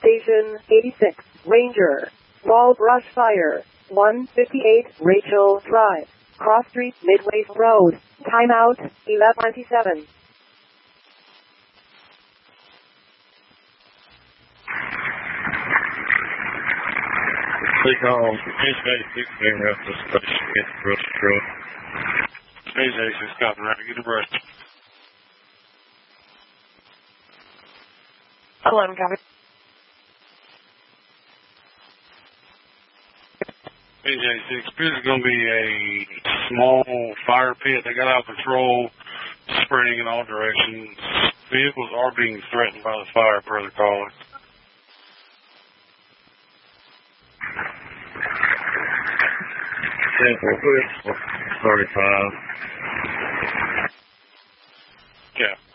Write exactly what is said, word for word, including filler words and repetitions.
Station eighty-six, Ranger. Ball brush fire. one fifty-eight, Rachel Drive. Cross Street, Midway Road. Timeout, eleven ninety-seven. Take off. H eighty-six, being left the station, get the brush truck. H eighty-six, copy, right, get the brush. eleven, copy. H eighty-six, this is going to be a small fire pit. They got out of control, spreading in all directions. Vehicles are being threatened by the fire, per the caller. thirty-five. Yeah.